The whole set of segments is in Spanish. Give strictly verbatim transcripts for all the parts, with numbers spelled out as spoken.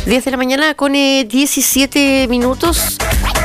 diez de la mañana con eh, diecisiete minutos.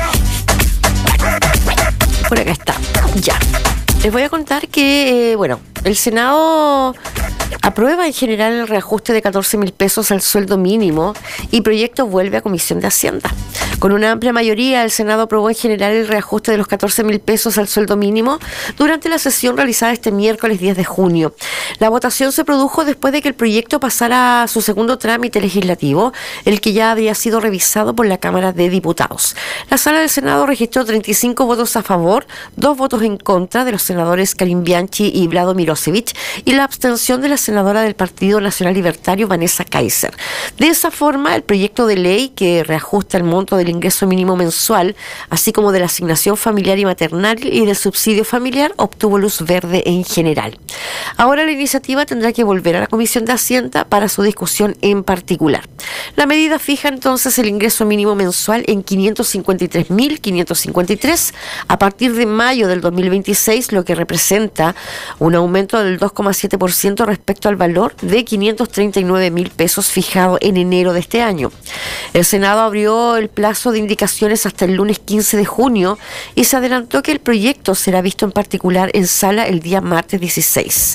Por acá está, ya. Les voy a contar que, eh, bueno, el Senado aprueba en general el reajuste de catorce mil pesos al sueldo mínimo y proyecto vuelve a Comisión de Hacienda. Con una amplia mayoría, el Senado aprobó en general el reajuste de los catorce mil pesos al sueldo mínimo durante la sesión realizada este miércoles diez de junio. La votación se produjo después de que el proyecto pasara a su segundo trámite legislativo, el que ya había sido revisado por la Cámara de Diputados. La Sala del Senado registró treinta y cinco votos a favor, dos votos en contra de los senadores Karim Bianchi y Vlado Mirosevic y la abstención de la senadora del Partido Nacional Libertario, Vanessa Kaiser. De esa forma, el proyecto de ley que reajusta el monto del ingreso mínimo mensual, así como de la asignación familiar y maternal y del subsidio familiar, obtuvo luz verde en general. Ahora la iniciativa tendrá que volver a la Comisión de Hacienda para su discusión en particular. La medida fija entonces el ingreso mínimo mensual en quinientos cincuenta y tres mil quinientos cincuenta y tres a partir de mayo del dos mil veintiséis, lo que representa un aumento del dos coma siete por ciento respecto al valor de quinientos treinta y nueve mil pesos fijado en enero de este año. El Senado abrió el plazo de indicaciones hasta el lunes quince de junio y se adelantó que el proyecto será visto en particular en sala el día martes dieciséis.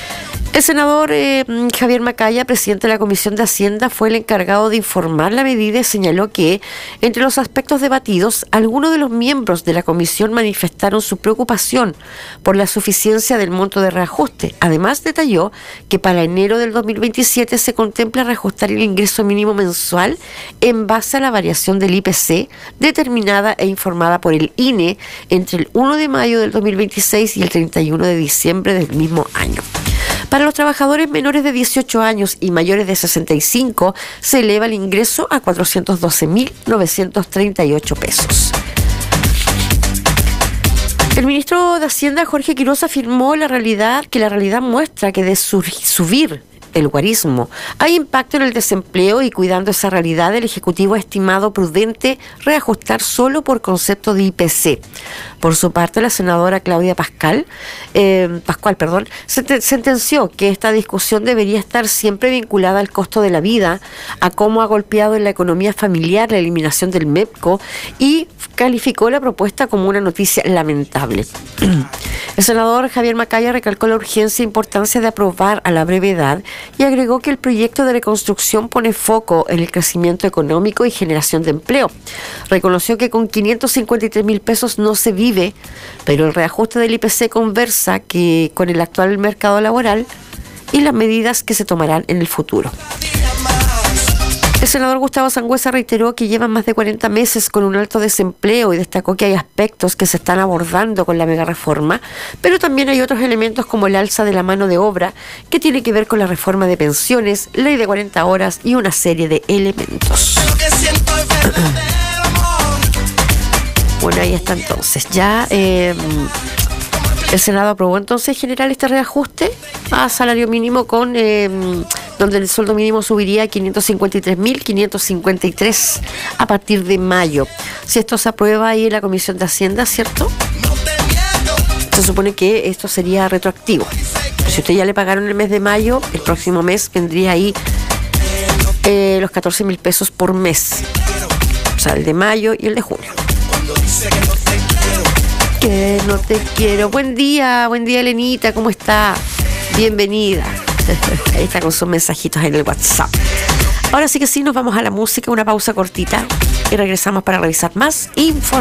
El senador eh, Javier Macaya, presidente de la Comisión de Hacienda, fue el encargado de informar la medida y señaló que, entre los aspectos debatidos, algunos de los miembros de la comisión manifestaron su preocupación por la suficiencia del monto de reajuste. Además, detalló que para enero del dos mil veintisiete se contempla reajustar el ingreso mínimo mensual en base a la variación del I P C, determinada e informada por el I N E entre el primero de mayo del dos mil veintiséis y el treinta y uno de diciembre del mismo año. Para los trabajadores menores de dieciocho años y mayores de sesenta y cinco se eleva el ingreso a cuatrocientos doce mil novecientos treinta y ocho pesos. El ministro de Hacienda, Jorge Quiroz, afirmó la realidad, que la realidad muestra que de sur- subir el guarismo hay impacto en el desempleo y, cuidando esa realidad, el Ejecutivo ha estimado prudente reajustar solo por concepto de I P C. Por su parte, la senadora Claudia Pascal, eh, Pascual perdón, sentenció que esta discusión debería estar siempre vinculada al costo de la vida, a cómo ha golpeado en la economía familiar la eliminación del MEPCO, y calificó la propuesta como una noticia lamentable. El senador Javier Macaya recalcó la urgencia e importancia de aprobar a la brevedad y agregó que el proyecto de reconstrucción pone foco en el crecimiento económico y generación de empleo. Reconoció que con quinientos cincuenta y tres mil pesos no se vive, pero el reajuste del I P C conversa que con el actual mercado laboral y las medidas que se tomarán en el futuro. El senador Gustavo Sangüesa reiteró que llevan más de cuarenta meses con un alto desempleo y destacó que hay aspectos que se están abordando con la megareforma, pero también hay otros elementos como el alza de la mano de obra, que tiene que ver con la reforma de pensiones, ley de cuarenta horas y una serie de elementos. Bueno, ahí está entonces. Ya eh, el Senado aprobó entonces en general este reajuste a salario mínimo con... Eh, donde el sueldo mínimo subiría a quinientos cincuenta y tres mil quinientos cincuenta y tres a partir de mayo. Si esto se aprueba ahí en la Comisión de Hacienda, ¿cierto? Se supone que esto sería retroactivo. Si usted ya le pagaron el mes de mayo, el próximo mes vendría ahí eh, los catorce mil pesos por mes. O sea, el de mayo y el de junio. Que no te quiero. Buen día, buen día, Elenita, ¿cómo está? Bienvenida. Ahí está con sus mensajitos en el WhatsApp. Ahora sí que sí, nos vamos a la música, una pausa cortita y regresamos para revisar más información.